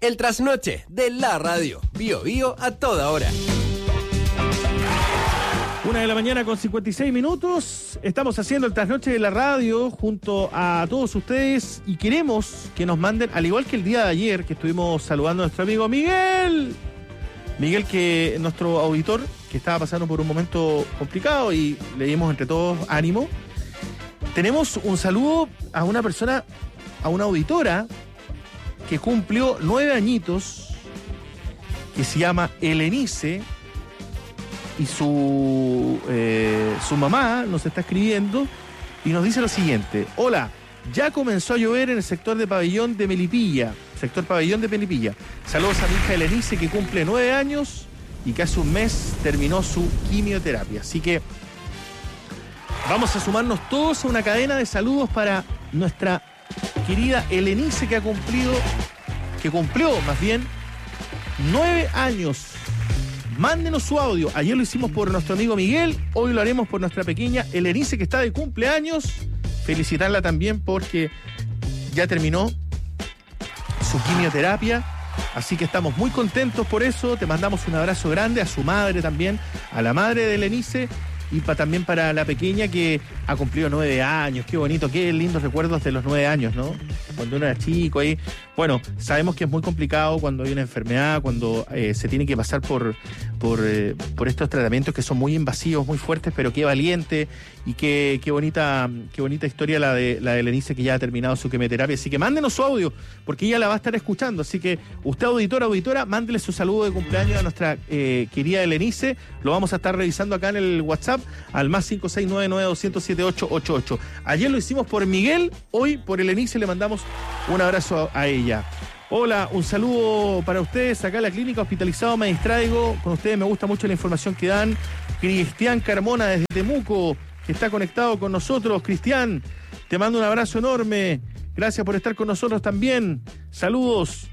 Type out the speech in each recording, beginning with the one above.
El trasnoche de la radio. Bio Bio a toda hora. 1:00 con 56 minutos. Estamos haciendo el trasnoche de la radio junto a todos ustedes y queremos que nos manden, al igual que el día de ayer que estuvimos saludando a nuestro amigo Miguel, que nuestro auditor, que estaba pasando por un momento complicado y le dimos entre todos ánimo. Tenemos un saludo a una persona, a una auditora que cumplió 9 añitos, que se llama Elenice, y su mamá nos está escribiendo y nos dice lo siguiente: hola, ya comenzó a llover en el sector Pabellón de Melipilla. Saludos a mi hija Elenice, que cumple 9 años y que hace un mes terminó su quimioterapia. Así que vamos a sumarnos todos a una cadena de saludos para nuestra querida Elenice, que cumplió 9 años. Mándenos su audio. Ayer lo hicimos por nuestro amigo Miguel, hoy lo haremos por nuestra pequeña Elenice, que está de cumpleaños. Felicitarla también porque ya terminó su quimioterapia, así que estamos muy contentos por eso. Te mandamos un abrazo grande, a su madre también, a la madre de Elenice, y también para la pequeña, que ha cumplido 9 años. Qué bonito, qué lindos recuerdos de los 9 años, ¿no? Cuando uno era chico ahí. Bueno, sabemos que es muy complicado cuando hay una enfermedad, cuando se tiene que pasar por estos tratamientos que son muy invasivos, muy fuertes, pero qué valiente y qué bonita historia la de Elenice, que ya ha terminado su quimioterapia. Así que mándenos su audio, porque ella la va a estar escuchando. Así que usted, auditora, mándele su saludo de cumpleaños a nuestra querida Elenice. Lo vamos a estar revisando acá en el WhatsApp al +56992007888. Ayer lo hicimos por Miguel, hoy por Elenice le mandamos un abrazo a ella. Hola, un saludo para ustedes. Acá en la clínica Hospitalizado me distraigo. Con ustedes me gusta mucho la información que dan. Cristian Carmona desde Temuco, que está conectado con nosotros. Cristian, te mando un abrazo enorme. Gracias por estar con nosotros también. Saludos.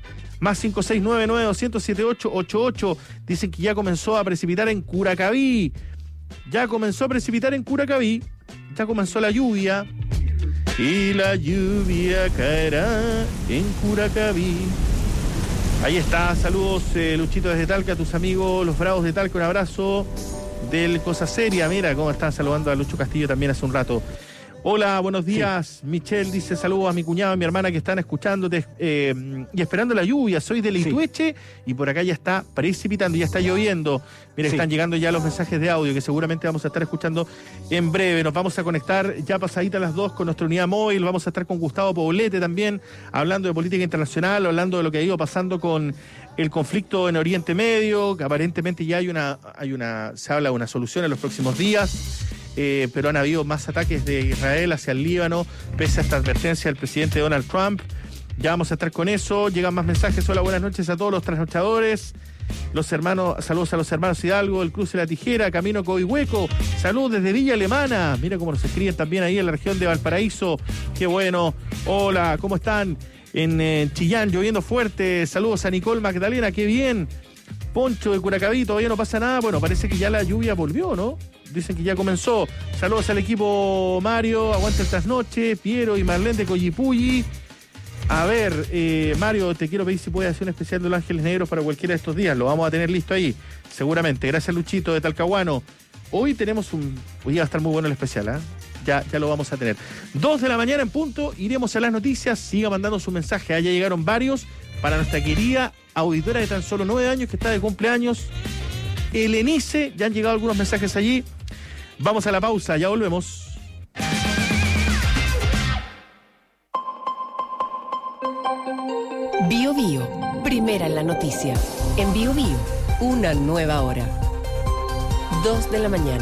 +56992007888. Dicen que ya comenzó a precipitar en Curacaví. Ya comenzó la lluvia. Y la lluvia caerá en Curacaví. Ahí está, saludos Luchito desde Talca, a tus amigos los Bravos de Talca, un abrazo del Cosa Seria. Mira cómo están saludando a Lucho Castillo también hace un rato. Hola, buenos días. Sí. Michelle dice saludos a mi cuñado y mi hermana que están escuchándote y esperando la lluvia. Soy de Litueche, sí, y por acá ya está precipitando, ya está lloviendo. Mira, sí, están llegando ya los mensajes de audio que seguramente vamos a estar escuchando en breve. Nos vamos a conectar ya pasadita las 2 con nuestra unidad móvil. Vamos a estar con Gustavo Poblete también, hablando de política internacional, hablando de lo que ha ido pasando con el conflicto en Oriente Medio, que aparentemente ya se habla de una solución en los próximos días. Pero han habido más ataques de Israel hacia el Líbano, pese a esta advertencia del presidente Donald Trump. Ya vamos a estar con eso. Llegan más mensajes. Hola, buenas noches a todos los trasnochadores. Saludos a los hermanos Hidalgo, el Cruce de la Tijera, Camino Coihueco. Saludos desde Villa Alemana. Mira cómo nos escriben también ahí en la región de Valparaíso. Qué bueno. Hola, ¿cómo están? En Chillán, lloviendo fuerte. Saludos a Nicole Magdalena, qué bien. Poncho de Curacaví, todavía no pasa nada. Bueno, parece que ya la lluvia volvió, ¿no? Dicen que ya comenzó. Saludos al equipo Mario, aguanta el trasnoche, Piero y Marlene de Coyipulli. A ver, Mario, te quiero pedir si puedes hacer un especial de Los Ángeles Negros para cualquiera de estos días. Lo vamos a tener listo ahí, seguramente. Gracias, Luchito de Talcahuano. Hoy va a estar muy bueno el especial, ¿eh? Ya lo vamos a tener. 2:00 a.m. en punto, iremos a las noticias. Siga mandando su mensaje. Ya llegaron varios para nuestra querida auditora de tan solo 9 años que está de cumpleaños, Elenice. Ya han llegado algunos mensajes allí. Vamos a la pausa, ya volvemos. Bio Bio, primera en la noticia. En Bio Bio, una nueva hora. 2:00 a.m.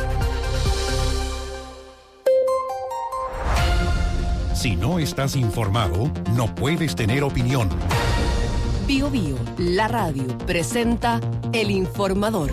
Si no estás informado, no puedes tener opinión. Bio Bio, la radio, presenta El Informador.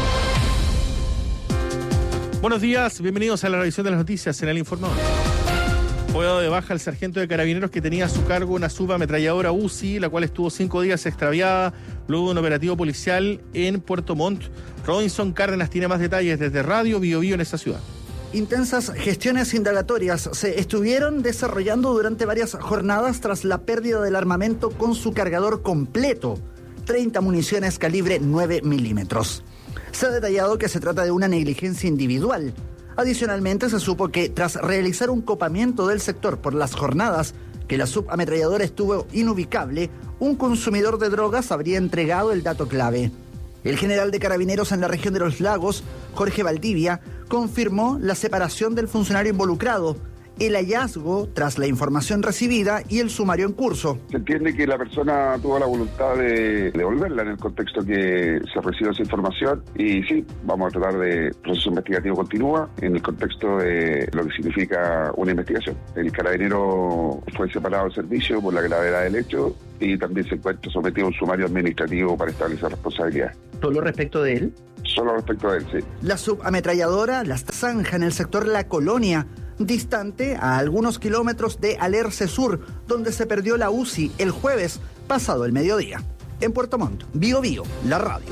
Buenos días, bienvenidos a la revisión de las noticias en El Informador. Fue dado de baja el sargento de carabineros que tenía a su cargo una subametralladora Uzi, la cual estuvo 5 días extraviada luego de un operativo policial en Puerto Montt. Robinson Cárdenas tiene más detalles desde Radio Bio Bio en esa ciudad. Intensas gestiones indagatorias se estuvieron desarrollando durante varias jornadas tras la pérdida del armamento con su cargador completo, 30 municiones calibre 9 milímetros. Se ha detallado que se trata de una negligencia individual. Adicionalmente, se supo que tras realizar un copamiento del sector por las jornadas que la subametralladora estuvo inubicable, un consumidor de drogas habría entregado el dato clave. El general de Carabineros en la región de Los Lagos, Jorge Valdivia, confirmó la separación del funcionario involucrado, el hallazgo tras la información recibida y el sumario en curso. Se entiende que la persona tuvo la voluntad de devolverla en el contexto que se recibió esa información y sí, vamos a tratar de proceso investigativo continúa en el contexto de lo que significa una investigación. El carabinero fue separado del servicio por la gravedad del hecho y también se encuentra sometido a un sumario administrativo para establecer responsabilidades. ¿Solo respecto de él? Solo respecto de él, sí. La subametralladora la zanja en el sector La Colonia, distante a algunos kilómetros de Alerce Sur, donde se perdió la UCI el jueves pasado el mediodía. En Puerto Montt, Bío Bío, la radio.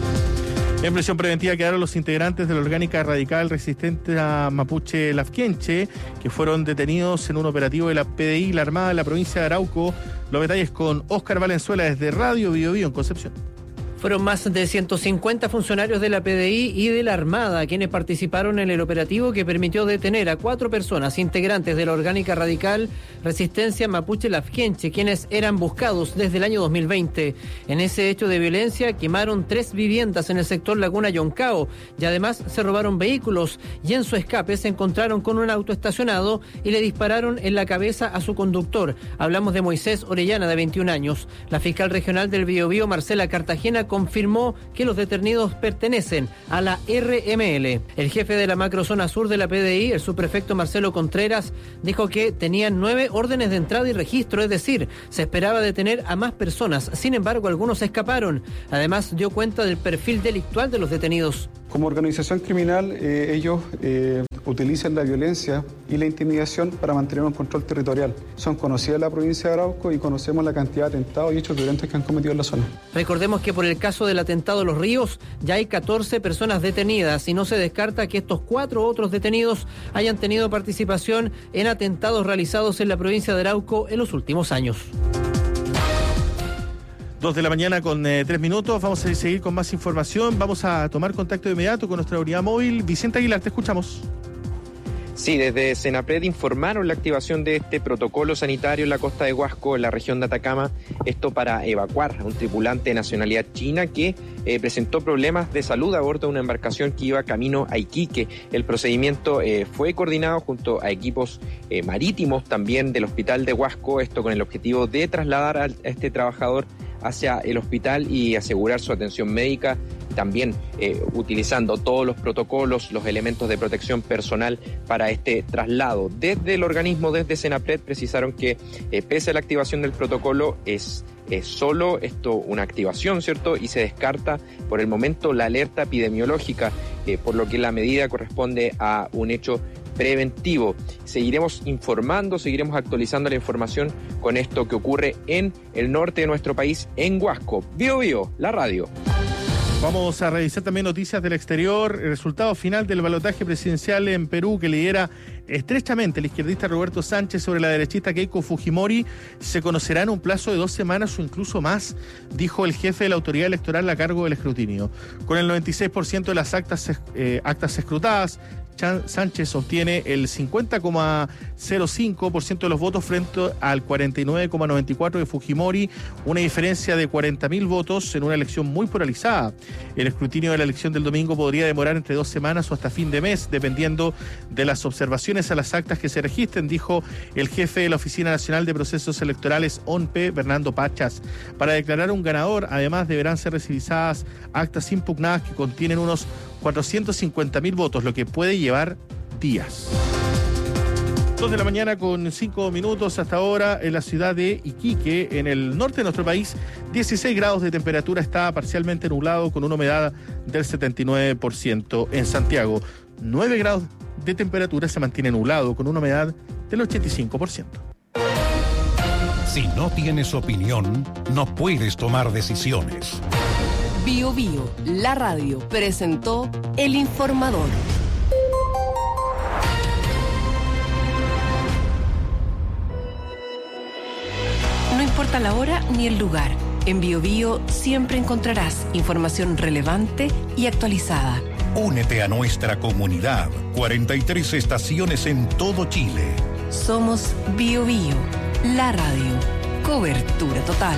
En prisión preventiva quedaron los integrantes de la orgánica radical resistente a Mapuche Lafkenche, que fueron detenidos en un operativo de la PDI, la Armada de la provincia de Arauco. Los detalles con Óscar Valenzuela desde Radio Bío Bío en Concepción. Fueron más de 150 funcionarios de la PDI y de la Armada quienes participaron en el operativo que permitió detener a 4 personas integrantes de la orgánica radical Resistencia Mapuche Lafkenche, quienes eran buscados desde el año 2020. En ese hecho de violencia quemaron 3 viviendas en el sector Laguna Yoncao y además se robaron vehículos y en su escape se encontraron con un auto estacionado y le dispararon en la cabeza a su conductor. Hablamos de Moisés Orellana, de 21 años. La fiscal regional del Biobío, Marcela Cartagena, confirmó que los detenidos pertenecen a la RML. El jefe de la macrozona sur de la PDI, el subprefecto Marcelo Contreras, dijo que tenían 9 órdenes de entrada y registro, es decir, se esperaba detener a más personas. Sin embargo, algunos escaparon. Además, dio cuenta del perfil delictual de los detenidos. Como organización criminal, ellos utilizan la violencia y la intimidación para mantener un control territorial. Son conocidas la provincia de Arauco y conocemos la cantidad de atentados y hechos violentos que han cometido en la zona. Recordemos que por el caso del atentado a Los Ríos ya hay 14 personas detenidas y no se descarta que estos 4 otros detenidos hayan tenido participación en atentados realizados en la provincia de Arauco en los últimos años. 2 de la mañana con 3 minutos. Vamos a seguir con más información. Vamos a tomar contacto de inmediato con nuestra unidad móvil. Vicente Aguilar, te escuchamos. Sí, desde Senapred informaron la activación de este protocolo sanitario en la costa de Huasco, en la región de Atacama, esto para evacuar a un tripulante de nacionalidad china que presentó problemas de salud a bordo de una embarcación que iba camino a Iquique. El procedimiento fue coordinado junto a equipos marítimos también del hospital de Huasco, esto con el objetivo de trasladar a este trabajador hacia el hospital y asegurar su atención médica, también utilizando todos los protocolos, los elementos de protección personal para este traslado. Desde el organismo, desde Senapred, precisaron que pese a la activación del protocolo es solo esto una activación, ¿cierto? Y se descarta por el momento la alerta epidemiológica, por lo que la medida corresponde a un hecho preventivo. Seguiremos informando, seguiremos actualizando la información con esto que ocurre en el norte de nuestro país, en Huasco. Bío Bío, la radio. Vamos a revisar también noticias del exterior. El resultado final del balotaje presidencial en Perú, que lidera estrechamente el izquierdista Roberto Sánchez sobre la derechista Keiko Fujimori, se conocerá en un plazo de 2 semanas o incluso más, dijo el jefe de la autoridad electoral a cargo del escrutinio. Con el 96% de las actas escrutadas, Sánchez obtiene el 50,05% de los votos frente al 49,94% de Fujimori, una diferencia de 40.000 votos en una elección muy polarizada. El escrutinio de la elección del domingo podría demorar entre 2 semanas o hasta fin de mes, dependiendo de las observaciones a las actas que se registren, dijo el jefe de la Oficina Nacional de Procesos Electorales, ONPE, Bernardo Pachas. Para declarar un ganador, además, deberán ser revisadas actas impugnadas que contienen unos 450.000 votos, lo que puede llevar días. 2 de la mañana con 5 minutos hasta ahora en la ciudad de Iquique, en el norte de nuestro país, 16 grados de temperatura, está parcialmente nublado con una humedad del 79%. En Santiago, 9 grados de temperatura, se mantiene nublado con una humedad del 85%. Si no tienes opinión, no puedes tomar decisiones. Bío Bío, la radio, presentó El Informador. importa la hora ni el lugar. En BioBio siempre encontrarás información relevante y actualizada. Únete a nuestra comunidad. 43 estaciones en todo Chile. Somos BioBio, la radio. Cobertura total.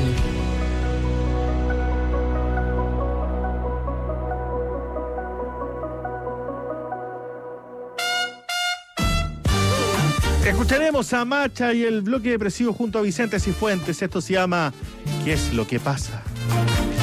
Escucharemos a Macha y el bloque depresivo junto a Vicente Cifuentes. Esto se llama ¿Qué es lo que pasa?